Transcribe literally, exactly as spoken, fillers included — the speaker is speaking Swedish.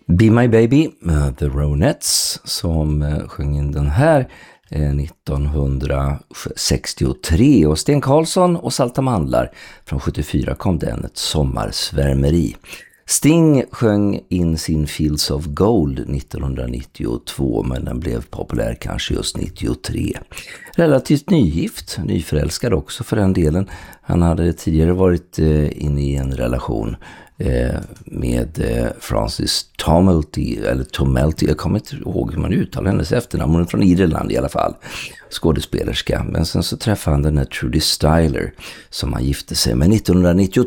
Be My Baby, The Ronettes, som uh, sjöng in den här eh, nittonhundrasextiotre, och Sten Karlsson och Salta Mandlar från sjuttiofyra kom den, Ett sommarsvärmeri. Sting sjöng in sin Fields of Gold nittonhundranittiotvå, men den blev populär kanske just nittiotre. Relativt nygift, nyförälskad också för den delen. Han hade tidigare varit eh, inne i en relation eh, med eh, Frances Tomelty, eller Tomelty, jag kommer inte ihåg hur man uttalar hennes efternamn, hon är från Irland i alla fall, skådespelerska. Men sen så träffade han den här Trudy Styler som han gifte sig med nittonhundranittiotvå.